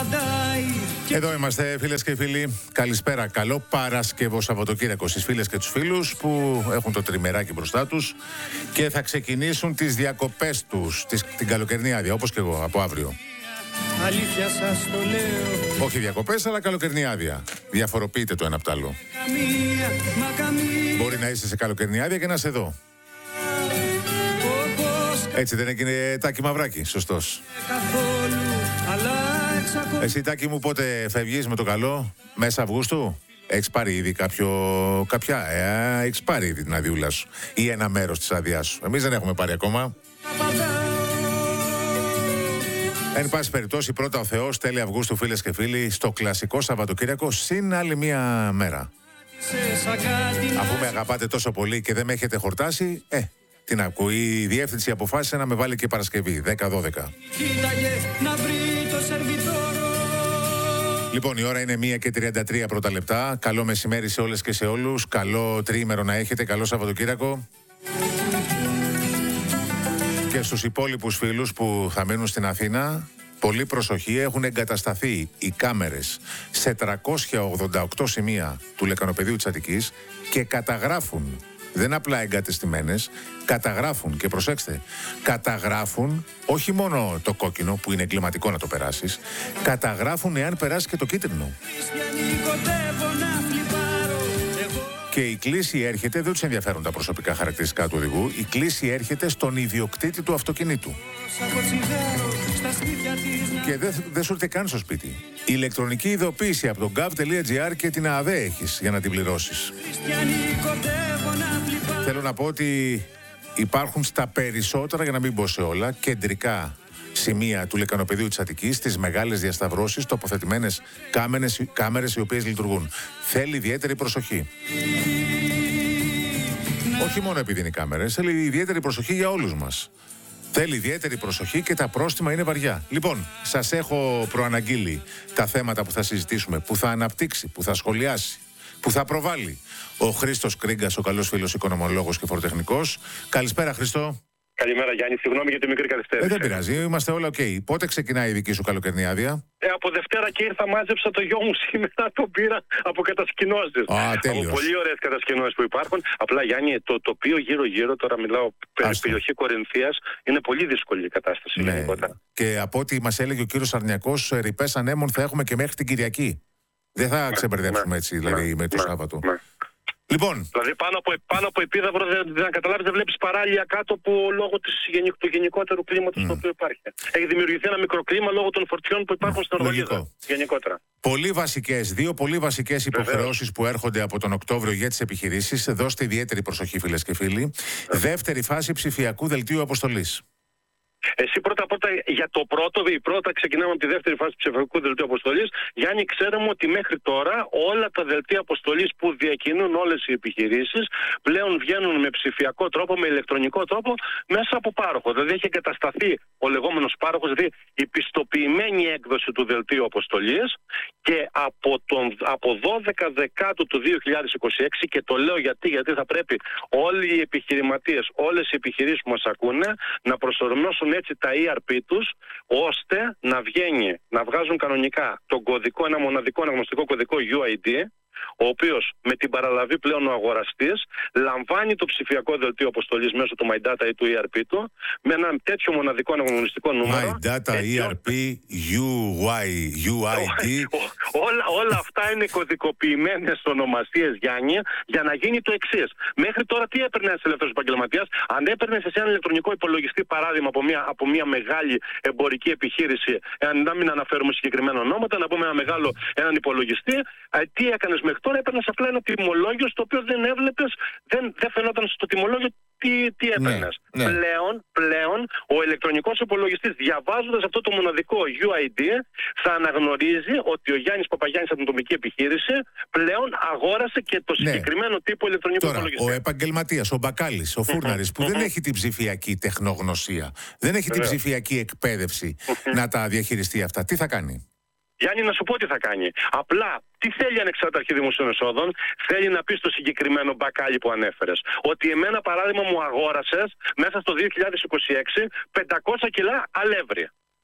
Εδώ είμαστε, φίλες και φίλοι. Καλησπέρα. Καλό Παρασκευό Σαββατοκύριακο στις φίλες και τους φίλους που έχουν το τριμεράκι μπροστά τους και θα ξεκινήσουν τις διακοπές τους, την καλοκαιρινή άδεια, όπως και εγώ, από αύριο. Αλήθεια σας το λέω. Όχι διακοπές, αλλά καλοκαιρινή άδεια. Διαφοροποιείτε το ένα από το άλλο. Μπορεί να είσαι σε καλοκαιρινή άδεια και να είσαι εδώ. Έτσι δεν έγινε, Τάκη Μαυράκη, σωστός? Εσύ, Τάκη μου, πότε φεύγεις με το καλό? Μέσα Αυγούστου? Έχεις πάρει ήδη έχεις πάρει ήδη την αδειούλα σου ή ένα μέρος της άδειάς σου? Εμείς δεν έχουμε πάρει ακόμα. Εν πάση περιπτώσει, πρώτα ο Θεός, τέλη Αυγούστου, φίλες και φίλοι, στο κλασικό Σαββατοκύριακο, συν άλλη μία μέρα. Αφού με αγαπάτε τόσο πολύ και δεν με έχετε χορτάσει, την ακούει η διεύθυνση, αποφάσισε να με βάλει και Παρασκευή, 10-12. Λοιπόν, η ώρα είναι 1:33 πρώτα λεπτά. Καλό μεσημέρι σε όλες και σε όλους. Καλό τριήμερο να έχετε, καλό Σαββατοκύριακο. Και στους υπόλοιπους φίλους που θα μείνουν στην Αθήνα, πολύ προσοχή, έχουν εγκατασταθεί οι κάμερες σε 388 σημεία του λεκανοπεδίου της Αττικής και καταγράφουν, δεν απλά εγκατεστημένες, καταγράφουν, και προσέξτε, καταγράφουν όχι μόνο το κόκκινο που είναι εγκληματικό να το περάσεις, καταγράφουν εάν περάσει και το κίτρινο. Και η κλήση έρχεται, δεν τους ενδιαφέρουν τα προσωπικά χαρακτηριστικά του οδηγού, η κλήση έρχεται στον ιδιοκτήτη του αυτοκινήτου. Και δεν σου έρθει καν στο σπίτι. Η ηλεκτρονική ειδοποίηση από το gov.gr και την ΑΔΕ έχεις για να την πληρώσεις. Θέλω να πω ότι υπάρχουν στα περισσότερα, για να μην πω σε όλα, κεντρικά σημεία του λεκανοπεδίου της Αττικής, στις μεγάλες διασταυρώσεις, τοποθετημένες κάμερες οι οποίες λειτουργούν. Θέλει ιδιαίτερη προσοχή. Όχι μόνο επειδή είναι οι κάμερες, θέλει ιδιαίτερη προσοχή για όλους μας. Θέλει ιδιαίτερη προσοχή και τα πρόστιμα είναι βαριά. Λοιπόν, σας έχω προαναγγείλει τα θέματα που θα συζητήσουμε, που θα αναπτύξει, που θα σχολιάσει, που θα προβάλλει ο Χρήστος Κρίγκας, ο καλός φίλος οικονομολόγος και φοροτεχνικός. Καλησπέρα, Χρήστο. Καλημέρα, Γιάννη. Συγγνώμη για τη μικρή καθυστέρηση. Δεν πειράζει, είμαστε όλα OK. Πότε ξεκινάει η δική σου καλοκαιρινή άδεια? Από Δευτέρα και ήρθα, μάζεψα το γιο μου σήμερα, το πήρα από κατασκηνώσεις. Από πολύ ωραίες κατασκηνώσεις που υπάρχουν. Απλά, Γιάννη, το τοπίο γύρω-γύρω, τώρα μιλάω περί περιοχή Κορινθίας, είναι πολύ δύσκολη η κατάσταση. Ναι. Και από ό,τι μας έλεγε ο κύριος Αρνιακός, ρηπές ανέμων θα έχουμε και μέχρι την Κυριακή. Δεν θα ξεμπερδέψουμε έτσι, δηλαδή, με το Σάββατο. Λοιπόν. Δηλαδή πάνω από επίδαυρο δεν καταλάβεις, δεν βλέπεις παράλια κάτω λόγω του γενικότερου κλίματος το οποίο υπάρχει. Έχει δημιουργηθεί ένα μικροκλίμα λόγω των φορτιών που υπάρχουν στην Ορβηγία γενικότερα. Δύο πολύ βασικές υποχρεώσεις που έρχονται από τον Οκτώβριο για τις επιχειρήσεις. Δώστε ιδιαίτερη προσοχή, φίλες και φίλοι. Δεύτερη φάση ψηφιακού δελτίου αποστολής. Εσύ πρώτα για το πρώτα ξεκινάμε από τη δεύτερη φάση του ψηφιακού δελτίου αποστολής. Γιάννη, ξέρουμε ότι μέχρι τώρα όλα τα δελτία αποστολής που διακινούν όλες οι επιχειρήσεις πλέον βγαίνουν με ψηφιακό τρόπο, με ηλεκτρονικό τρόπο, μέσα από πάροχο. Δηλαδή έχει εγκατασταθεί ο λεγόμενος πάροχος, δηλαδή η πιστοποιημένη έκδοση του δελτίου αποστολής, και από 12 Δεκάτου του 2026, και το λέω γιατί θα πρέπει όλοι οι επιχειρηματίες, όλες οι επιχειρήσεις που μας ακούνε να προσαρμόσουν έτσι τα ERP τους, ώστε να βγάζουν κανονικά τον κωδικό, ένα μοναδικό αναγνωστικό κωδικό UID, ο οποίος με την παραλαβή πλέον ο αγοραστής λαμβάνει το ψηφιακό δελτίο αποστολής μέσω του My Data ή του ERP του, με ένα τέτοιο μοναδικό αναγνωστικό νούμερο. My Data, ERP, UID. Όλα αυτά είναι κωδικοποιημένες ονομασίες, Γιάννη, για να γίνει το εξής. Μέχρι τώρα τι έπαιρνε ένας ελεύθερος επαγγελματίας? Αν έπαιρνες εσύ ένα ηλεκτρονικό υπολογιστή, παράδειγμα, από μια μεγάλη εμπορική επιχείρηση, να μην αναφέρουμε συγκεκριμένα ονόματα, να πούμε έναν υπολογιστή, τι έκανες μέχρι τώρα? Έπαιρνες απλά ένα τιμολόγιο, στο οποίο δεν έβλεπες, δεν φαινόταν στο τιμολόγιο τι έπαιρνες. Ναι. Πλέον ο ηλεκτρονικός υπολογιστής, διαβάζοντας αυτό το μοναδικό UID, θα αναγνωρίζει ότι ο Γιάννης Παπαγιάννης, ατομική επιχείρηση, πλέον αγόρασε και το συγκεκριμένο τύπο ηλεκτρονικού υπολογιστή. Ο επαγγελματίας, ο μπακάλης, ο φούρναρης, που δεν έχει την ψηφιακή τεχνογνωσία, δεν έχει την ψηφιακή εκπαίδευση να τα διαχειριστεί αυτά, τι θα κάνει? Γιάννη, να σου πω τι θα κάνει. Απλά, τι θέλει η Ανεξάρτητη Αρχή Δημοσίων Εσόδων? Θέλει να πει στο συγκεκριμένο μπακάλι που ανέφερες ότι εμένα, παράδειγμα, μου αγόρασες μέσα στο 2026 500 κιλά αλεύρι.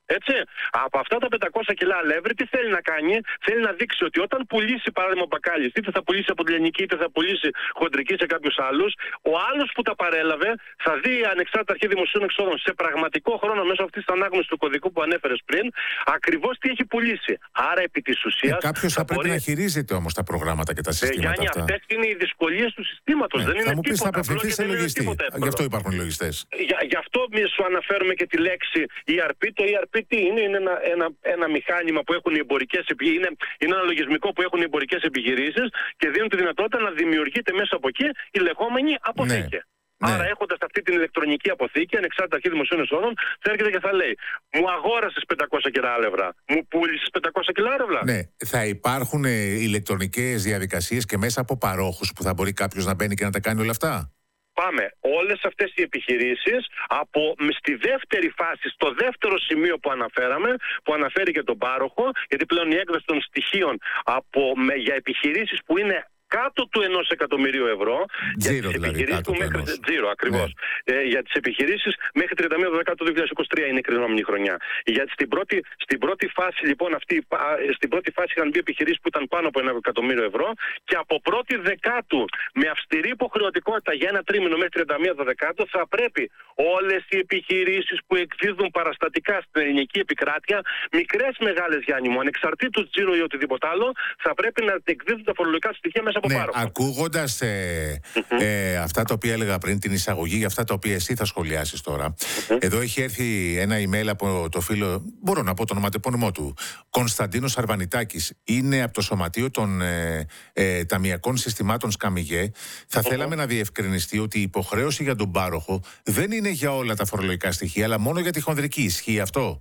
Έτσι, από αυτά τα 500 κιλά αλεύρι, τι θέλει να κάνει? Θέλει να δείξει ότι όταν πουλήσει, παράδειγμα, ο μπακάλις, είτε θα πουλήσει από τη λιανική, είτε θα πουλήσει χοντρική σε κάποιους άλλους, ο άλλος που τα παρέλαβε θα δει η ανεξάρτητη αρχή δημοσίων εξόδων σε πραγματικό χρόνο μέσω αυτής της ανάγνωσης του κωδικού που ανέφερες πριν, ακριβώς τι έχει πουλήσει. Άρα, επί της ουσίας. Κάποιος θα πρέπει να χειρίζεται όμως τα προγράμματα και τα συστήματα. Γιάννη, αυτά. αυτές είναι οι δυσκολίες του συστήματος. Δεν είναι θα μου πεις, θα τίποτα. απευθυνθεί σε λογιστή. Γι' αυτό υπάρχουν οι λογιστές. Γι' αυτό σου αναφέρουμε και τη λέξη ERP. Το ERP τι είναι? Είναι ένα μηχάνημα που έχουν οι εμπορικές επιχειρήσεις, είναι ένα λογισμικό που έχουν οι εμπορικές επιχειρήσεις και δίνουν τη δυνατότητα να δημιουργείται μέσα από εκεί η λεγόμενη αποθήκη. Ναι. Άρα, έχοντας αυτή την ηλεκτρονική αποθήκη, ανεξάρτητα αρχή δημοσίων εσόδων, θα έρχεται και θα λέει: μου αγόρασες 500 κιλά αλευρά, μου πούλησες 500 κιλά αλευρά. Ναι, θα υπάρχουν ηλεκτρονικές διαδικασίες και μέσα από παρόχους που θα μπορεί κάποιος να μπαίνει και να τα κάνει όλα αυτά. Πάμε. Όλες αυτές οι επιχειρήσεις στη δεύτερη φάση, στο δεύτερο σημείο που αναφέραμε, που αναφέρει και τον πάροχο, γιατί πλέον η έκδοση των στοιχείων για επιχειρήσεις που είναι κάτω του 1 εκατομμυρίου ευρώ. Τζίρο δηλαδή, κάτω του 1. Τζίρο, ακριβώς. Ναι. Για τις επιχειρήσεις μέχρι 31/12/2023 είναι η κρινόμενη χρονιά. Στην πρώτη φάση, λοιπόν, στην πρώτη φάση είχαν μπει επιχειρήσεις που ήταν πάνω από 1 εκατομμύριο ευρώ και από 1η Δεκάτου με αυστηρή υποχρεωτικότητα για ένα τρίμηνο μέχρι 31/12 θα πρέπει όλες οι επιχειρήσεις που εκδίδουν παραστατικά στην ελληνική επικράτεια, μικρές, μεγάλες, Γιάννη μου, ανεξαρτήτως τζίρο ή οτιδήποτε άλλο, θα πρέπει να εκδίδουν τα φορολογικά στοιχεία μέσα. Ναι, ακούγοντας αυτά τα οποία έλεγα πριν, την εισαγωγή για αυτά τα οποία εσύ θα σχολιάσεις τώρα, εδώ έχει έρθει ένα email από το φίλο, μπορώ να πω το ονοματεπώνυμό του, Κωνσταντίνος Αρβανιτάκης, είναι από το Σωματείο των Ταμειακών Συστημάτων Σκαμιγέ. Θα θέλαμε να διευκρινιστεί ότι η υποχρέωση για τον πάροχο δεν είναι για όλα τα φορολογικά στοιχεία, αλλά μόνο για τη χονδρική. Ισχύει αυτό?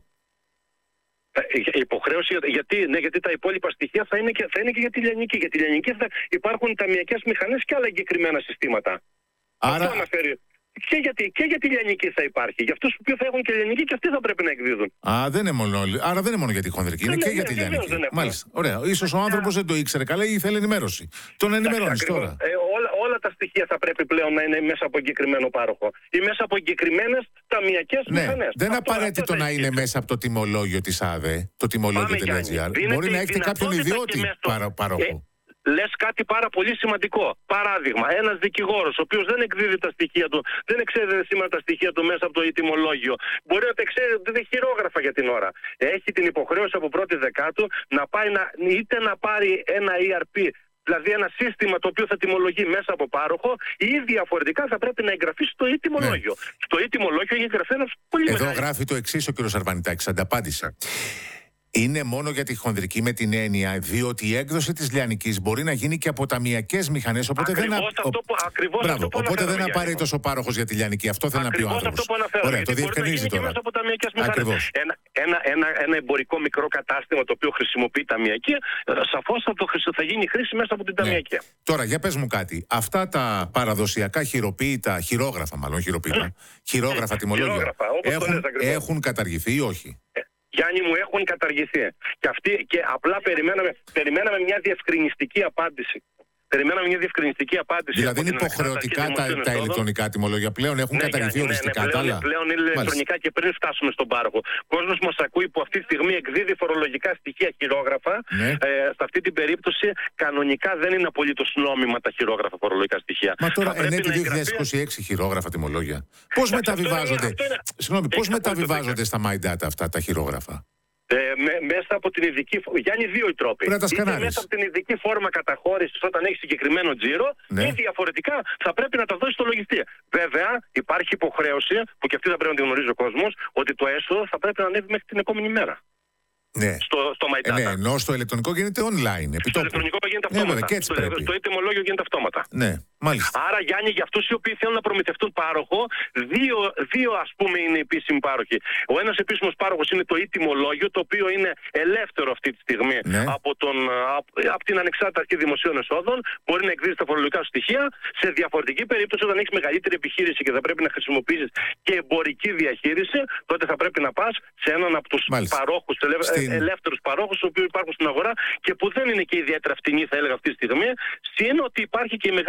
Υποχρέωση, γιατί τα υπόλοιπα στοιχεία θα είναι και για τη λιανική. Για τη λιανική θα υπάρχουν ταμειακές μηχανές και άλλα εγκεκριμένα συστήματα. Άρα... Αυτό αναφέρει. Και για τη λιανική θα υπάρχει. Για αυτούς που θα έχουν και λιανική και αυτοί θα πρέπει να εκδίδουν. Άρα δεν είναι μόνο για τη χονδρική, είναι και για τη λιανική. Μάλιστα. Ωραία. Ίσως ο άνθρωπος δεν το ήξερε καλά ή ήθελε ενημέρωση. Τον ενημερώνεις τώρα. Όλα τα στοιχεία θα πρέπει πλέον να είναι μέσα από εγκεκριμένο πάροχο ή μέσα από εγκεκριμένες ταμειακές μηχανές. Δεν απαραίτητο να είναι μέσα από το τιμολόγιο της ΑΔΕ, το τιμολόγιο.gr. Μπορεί να έχετε κάποιον ιδιώτη πάροχο. Λες κάτι πάρα πολύ σημαντικό. Παράδειγμα, ένας δικηγόρος, ο οποίος δεν εκδίδει τα στοιχεία του, δεν εξέδεται σήμερα τα στοιχεία του μέσα από το τιμολόγιο, μπορεί να τα εξέδεται, δεν έχει χειρόγραφα για την ώρα. Έχει την υποχρέωση από 1η Δεκάτου να πάει είτε να πάρει ένα ERP, δηλαδή ένα σύστημα το οποίο θα τιμολογεί μέσα από πάροχο, ή διαφορετικά θα πρέπει να εγγραφεί στο e-τιμολόγιο. Ναι. Στο e-τιμολόγιο έχει εγγραφεί ένας πολύ μεγάλος. Εδώ γράφει το εξής ο κ. Αρβανιτάκης, ανταπάντησε. Είναι μόνο για τη χονδρική με την έννοια, διότι η έκδοση της λιανικής μπορεί να γίνει και από ταμειακές μηχανές. Οπότε οπότε δεν απαραίτητος ο πάροχος για τη λιανική. Αυτό θέλει να πει ο άνθρωπος. Ωραία, το διευκρινίζει τώρα. Από ταμειακές μηχανές. Ένα εμπορικό μικρό κατάστημα το οποίο χρησιμοποιεί ταμειακή, σαφώς θα γίνει χρήση μέσα από την ταμειακή. Ναι. Τώρα, για πες μου κάτι. Αυτά τα παραδοσιακά χειρόγραφα τιμολόγια έχουν καταργηθεί ή όχι? Γιάννη μου, έχουν καταργηθεί. Και απλά περιμέναμε μια διευκρινιστική απάντηση. Δηλαδή είναι υποχρεωτικά τα ηλεκτρονικά τιμολόγια πλέον έχουν καταργηθεί οριστικά. Πλέον είναι ηλεκτρονικά και πριν φτάσουμε στον πάροχο. Ο κόσμος μας ακούει που αυτή τη στιγμή εκδίδει φορολογικά στοιχεία χειρόγραφα. Σε αυτή την περίπτωση κανονικά δεν είναι απολύτως νόμιμα τα χειρόγραφα φορολογικά στοιχεία. Μα τώρα είναι του 2026 χειρόγραφα τιμολόγια. Πώς μεταβιβάζονται, πώς μεταβιβάζονται στα My Data αυτά τα χειρόγραφα? Μέσα από την ειδική. Γιάννη, δύο οι τρόποι. Είτε μέσα από την ειδική φόρμα καταχώρησης όταν έχει συγκεκριμένο τζίρο, ή διαφορετικά θα πρέπει να τα δώσει στο λογιστή. Βέβαια, υπάρχει υποχρέωση, που και αυτή θα πρέπει να την γνωρίζει ο κόσμος, ότι το έσοδο θα πρέπει να ανέβει μέχρι την επόμενη μέρα. Ναι. Στο My Data. Ναι, ενώ στο ηλεκτρονικό γίνεται online. Στο ηλεκτρονικό γίνεται αυτόματα. Στο e-τιμολόγιο γίνεται αυτόματα. Ναι, μάλιστα. Άρα, Γιάννη, για αυτούς οι οποίοι θέλουν να προμηθευτούν πάροχο, δύο ας πούμε είναι επίσημοι πάροχοι. Ο ένας επίσημος πάροχος είναι το e-τιμολόγιο, το οποίο είναι ελεύθερο αυτή τη στιγμή από την ανεξάρτητη αρχή δημοσίων εσόδων. Μπορεί να εκδίδει τα φορολογικά σου στοιχεία. Σε διαφορετική περίπτωση, όταν έχεις μεγαλύτερη επιχείρηση και θα πρέπει να χρησιμοποιήσεις και εμπορική διαχείριση, τότε θα πρέπει να πας σε έναν από τους παρόχους, ελεύθερους παρόχους, οι οποίοι υπάρχουν στην αγορά και που δεν είναι και ιδιαίτερα φτηνοί, θα έλεγα αυτή τη στιγμή. Συν ότι υπάρχει και η μεγάλη προσαρμογή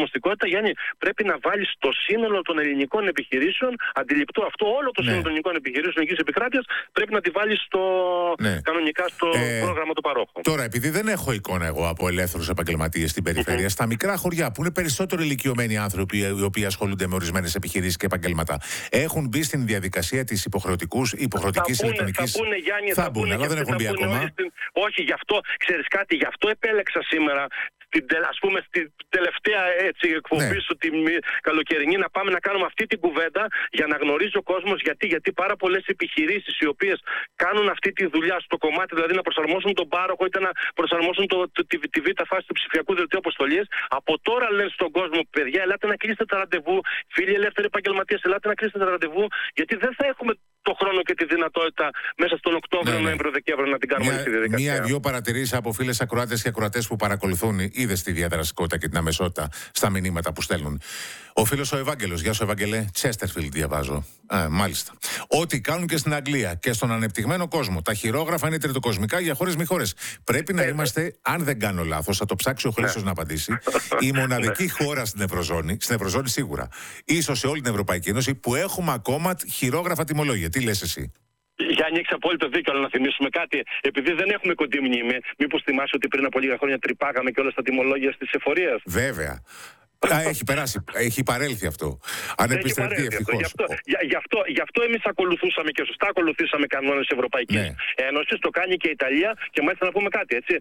εφαρμοστικότητα, Γιάννη, πρέπει να βάλει το σύνολο των ελληνικών επιχειρήσεων, αντιληπτό αυτό, όλο το σύνολο των ελληνικών επιχειρήσεων ελληνικής επικράτειας, πρέπει να τη βάλει κανονικά στο πρόγραμμα του παρόχου. Τώρα, επειδή δεν έχω εικόνα εγώ από ελεύθερους επαγγελματίες στην περιφέρεια, στα μικρά χωριά που είναι περισσότερο ηλικιωμένοι άνθρωποι οι οποίοι ασχολούνται με ορισμένες επιχειρήσεις και επαγγέλματα, έχουν μπει στην διαδικασία της υποχρεωτικής ηλεκτρονικής. Θα μπουν, αλλά δεν έχουν μπει ακόμα. Όχι, γι' αυτό, ξέρεις κάτι, γι' αυτό επέλεξα σήμερα, ας πούμε, στην τελευταία εκπομπή σου, την καλοκαιρινή, να πάμε να κάνουμε αυτή την κουβέντα για να γνωρίζει ο κόσμος γιατί πάρα πολλές επιχειρήσεις οι οποίες κάνουν αυτή τη δουλειά στο κομμάτι, δηλαδή να προσαρμόσουν τον πάροχο είτε να προσαρμόσουν τη β' φάση του ψηφιακού δελτίου αποστολής, από τώρα λένε στον κόσμο, παιδιά, ελάτε να κλείσετε τα ραντεβού, φίλοι ελεύθεροι επαγγελματίες, ελάτε να κλείσετε τα ραντεβού, γιατί δεν θα έχουμε το χρόνο και τη δυνατότητα μέσα στον Οκτώβριο, Νοέμβριο, Δεκέμβριο να την κάνουμε αυτή τη διαδικασία. Μία-δυο παρατηρήσεις από φίλες ακροάτες και ακροατές που παρακολουθούν, είδες τη διαδραστικότητα και την αμεσότητα στα μηνύματα που στέλνουν. Ο φίλος ο Ευάγγελος, γεια σου Ευάγγελε, Chesterfield διαβάζω. Μάλιστα. Ό,τι κάνουν και στην Αγγλία και στον ανεπτυγμένο κόσμο. Τα χειρόγραφα είναι τριτοκοσμικά για χώρες μη χώρες. Πρέπει να είμαστε, αν δεν κάνω λάθος, θα το ψάξει ο Χρήστος να απαντήσει, η μοναδική χώρα στην Ευρωζώνη σίγουρα, ίσως σε όλη την Ευρωπαϊκή Ένωση, που έχουμε ακόμα χειρόγραφα τιμολόγια. Τι λες εσύ? Γιάννη, έχεις απόλυτο δίκιο, αλλά να θυμίσουμε κάτι. Επειδή δεν έχουμε κοντή μνήμη, μήπως θυμάσαι ότι πριν από λίγα χρόνια τρυπάγαμε και όλα στα τιμολόγια της εφορίας? Βέβαια. Έχει περάσει, έχει παρέλθει αυτό. Αν επιστρέφει ευτυχώς. Γι' αυτό εμείς ακολουθούσαμε και σωστά ακολουθήσαμε κανόνες Ευρωπαϊκής Ένωσης, το κάνει και η Ιταλία και μάλιστα να πούμε κάτι, έτσι.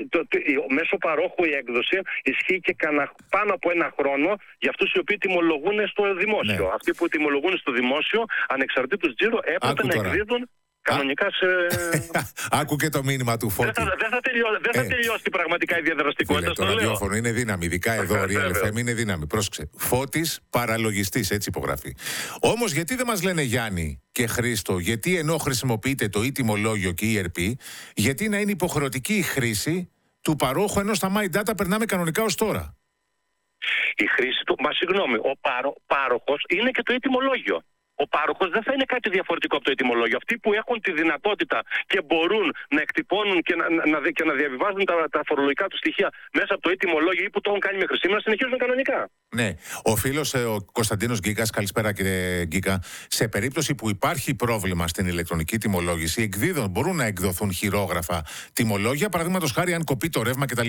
Μέσω παρόχου η έκδοση ισχύει και πάνω από ένα χρόνο για αυτούς οι οποίοι τιμολογούν στο δημόσιο. Αυτοί που τιμολογούν στο δημόσιο, ανεξαρτήτως τζίρου, έπρεπε να εκδίδουν κανονικά σε... Άκου και το μήνυμα του Φώτη. Δεν θα τελειώσει πραγματικά η διαδραστικότητα. Το ραδιόφωνο είναι δύναμη, ειδικά εδώ ο Real FM είναι δύναμη. Πρόσεξε. Φώτης παραλογιστής, έτσι υπογραφεί. Όμως γιατί δεν μας λένε Γιάννη και Χρήστο, γιατί ενώ χρησιμοποιείται το e-τιμολόγιο και η ERP, γιατί να είναι υποχρεωτική η χρήση του παρόχου, ενώ στα My Data περνάμε κανονικά ως τώρα? Η χρήση του... Μα συγγνώμη, ο πάροχος είναι και το e-τιμολόγιο. Ο πάροχος δεν θα είναι κάτι διαφορετικό από το ετοιμολόγιο. Αυτοί που έχουν τη δυνατότητα και μπορούν να εκτυπώνουν και να διαβιβάζουν τα φορολογικά του στοιχεία μέσα από το ετοιμολόγιο ή που το έχουν κάνει μέχρι σήμερα, συνεχίζουν κανονικά. Ναι. Ο φίλος ο Κωνσταντίνος Γκίκας, καλησπέρα κύριε Γκίκα, σε περίπτωση που υπάρχει πρόβλημα στην ηλεκτρονική τιμολόγηση, μπορούν να εκδοθούν χειρόγραφα τιμολόγια, παραδείγματος χάρη αν κοπεί το ρεύμα κτλ.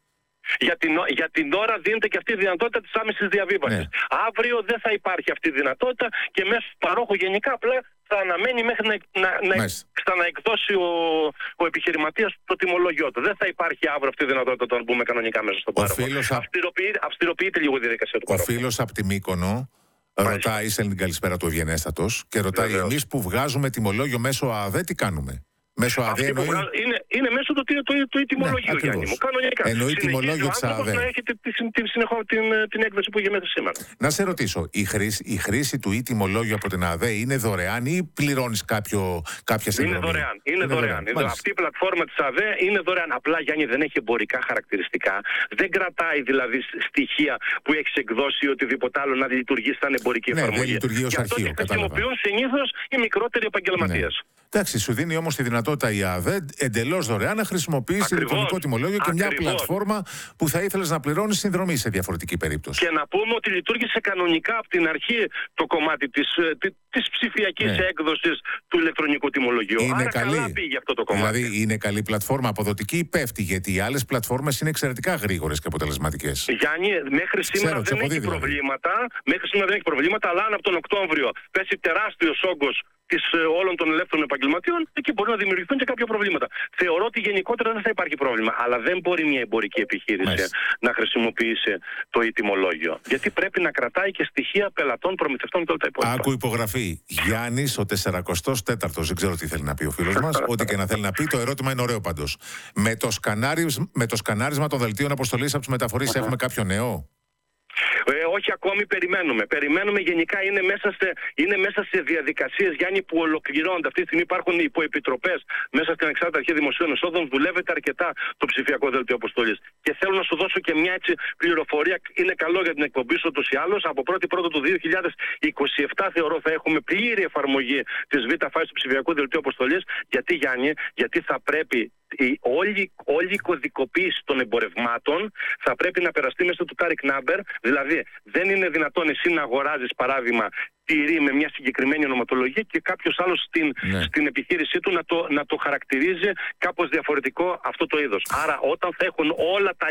Για την ώρα δίνεται και αυτή η δυνατότητα της άμεσης διαβίβασης. Αύριο δεν θα υπάρχει αυτή η δυνατότητα και μέσω του παρόχου γενικά απλά θα αναμένει μέχρι να ξαναεκδώσει ο επιχειρηματίας το τιμολόγιο του. Δεν θα υπάρχει αύριο αυτή η δυνατότητα όταν μπούμε κανονικά μέσα στον πάροχο. Αυστηροποιείται λίγο η διαδικασία του παρόχου. Ο φίλος από τη Μύκονο ρωτάει, στέλνει την καλησπέρα του Ευγενέστατος και ρωτάει εμείς που βγάζουμε τιμολόγιο μέσω ΑΔΕ τι κάνουμε? Μέσω ΑΔΕ είναι μέσω του τιμολογίου, Γιάννη μου. Κανονικά. Εννοεί τιμολόγιο της ΑΔΕ. Να έχετε την έκδοση που είχε μέχρι σήμερα. Να σε ρωτήσω, η χρήση του τιμολόγιου από την ΑΔΕ είναι δωρεάν ή πληρώνεις κάποια συνδρομή? Είναι δωρεάν. Αυτή η πλατφόρμα της ΑΔΕ είναι δωρεάν. Απλά, Γιάννη, δεν έχει εμπορικά χαρακτηριστικά. Δεν κρατάει δηλαδή στοιχεία που έχεις εκδώσει ή οτιδήποτε άλλο να λειτουργεί σαν εμπορική εφαρμογή. Δεν λειτουργεί ως αρχείο. Αυτό χρησιμοποιούν συνήθως οι μικρότεροι επαγγελματίες. Εντάξει, σου δίνει όμως τη δυνατότητα η ΑΔΕ εντελώς δωρεάν να χρησιμοποιήσει ηλεκτρονικό τιμολόγιο και μια πλατφόρμα που θα ήθελες να πληρώνεις συνδρομή σε διαφορετική περίπτωση. Και να πούμε ότι λειτουργήσε κανονικά από την αρχή το κομμάτι της ψηφιακής έκδοσης του ηλεκτρονικού τιμολογίου. Είναι άρα καλή. Καλά πήγε αυτό το κομμάτι. Δηλαδή είναι καλή πλατφόρμα, αποδοτική ή πέφτει? Γιατί οι άλλες πλατφόρμες είναι εξαιρετικά γρήγορες και αποτελεσματικές. Γιάννη, μέχρι σήμερα δεν έχει προβλήματα, αλλά αν από τον Οκτώβριο πέσει τεράστιος όγκος όλων των ελεύθερων επαγγελματιών, εκεί μπορεί να δημιουργηθούν και κάποια προβλήματα. Θεωρώ ότι γενικότερα δεν θα υπάρχει πρόβλημα. Αλλά δεν μπορεί μια εμπορική επιχείρηση να χρησιμοποιήσει το e-τιμολόγιο. Γιατί πρέπει να κρατάει και στοιχεία πελατών, προμηθευτών και όλα τα υπόλοιπα. Άκου υπογραφή. Γιάννης, ο 44ος, δεν ξέρω τι θέλει να πει ο φίλος μας. Ό,τι και να θέλει να πει, το ερώτημα είναι ωραίο πάντως. Με το σκανάρισμα των δελτίων αποστολής από τις μεταφορείς έχουμε κάποιο νέο? Όχι ακόμη, περιμένουμε γενικά, είναι μέσα σε διαδικασίες, Γιάννη, που ολοκληρώνονται. Αυτή τη στιγμή υπάρχουν υποεπιτροπές μέσα στην Ανεξάρτητη Αρχή Δημοσίων Εσόδων, δουλεύεται αρκετά το ψηφιακό δελτίο αποστολής. Και θέλω να σου δώσω και μια έτσι πληροφορία, είναι καλό για την εκπομπή σου ούτως ή άλλως. Από 1η του 2027 θεωρώ θα έχουμε πλήρη εφαρμογή της β' φάσης του ψηφιακού δελτίου αποστολής. Γιατί, Γιάννη, γιατί θα πρέπει όλη η κωδικοποίηση των εμπορευμάτων θα πρέπει να περαστεί μέσα του Tariq Number. Δηλαδή, δεν είναι δυνατόν εσύ να αγοράζεις, παράδειγμα, τυρί με μια συγκεκριμένη ονοματολογία και κάποιος άλλος στην επιχείρησή του να το χαρακτηρίζει κάπως διαφορετικό αυτό το είδος. Άρα, όταν θα έχουν όλα τα